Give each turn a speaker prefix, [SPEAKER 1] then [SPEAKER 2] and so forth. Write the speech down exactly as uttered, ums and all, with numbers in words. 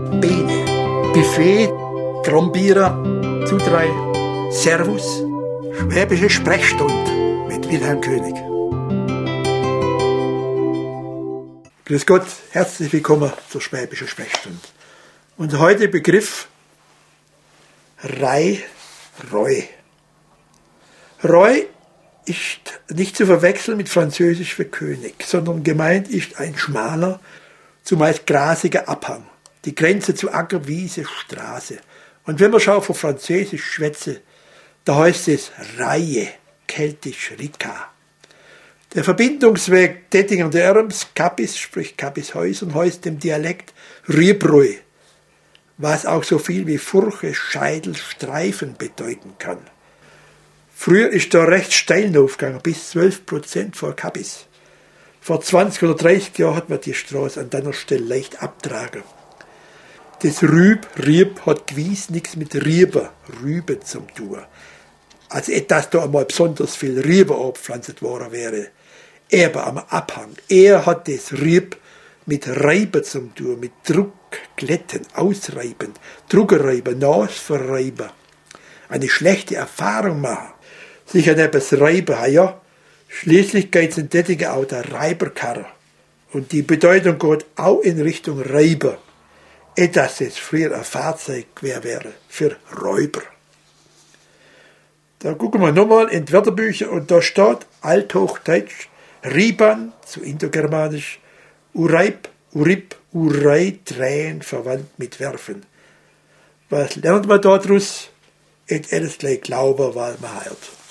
[SPEAKER 1] Bene, Buffet, Trombierer, zu drei, Servus, Schwäbische Sprechstunde mit Wilhelm König. Grüß Gott, herzlich willkommen zur Schwäbischen Sprechstunde. Unser heutiger Begriff Rei, Reu. Reu ist nicht zu verwechseln mit Französisch für König, sondern gemeint ist ein schmaler, zumeist grasiger Abhang, die Grenze zu Acker, Wiese, Straße. Und wenn man schon von Französisch schwätze, da heißt es Reihe, keltisch Rika. Der Verbindungsweg Dettingen und Erms, Kappis, sprich Kappishäusern, heißt im Dialekt Riebreu, was auch so viel wie Furche, Scheidel, Streifen bedeuten kann. Früher ist da recht steil aufgegangen, bis zwölf Prozent vor Kappis. Vor zwanzig oder dreißig Jahren hat man die Straße an deiner Stelle leicht abtragen. Das Rüb, Rieb hat gewiss nichts mit Rieber, Rüben zum tun. Also etwas da einmal besonders viel Rieber abgepflanzt worden wäre. Aber am Abhang. Er hat das Rieb mit Reiben zum tun, mit Druck, Glätten, Ausreiben, Druckerreiben, Nasverreiben. Eine schlechte Erfahrung machen. Sich an etwas reiben, ja. Schließlich geht es in Dettingen auch der Reiberkarre. Und die Bedeutung geht auch in Richtung Reiber. Etwas, das früher ein Fahrzeug wäre für Räuber. Da gucken wir nochmal in die Wörterbücher und da steht Althochdeutsch Riban, zu Indogermanisch, Ureib, Urib, Urei, Tränen, verwandt mit Werfen. Was lernt man daraus? Et alles gleich glauben, weil man heilt.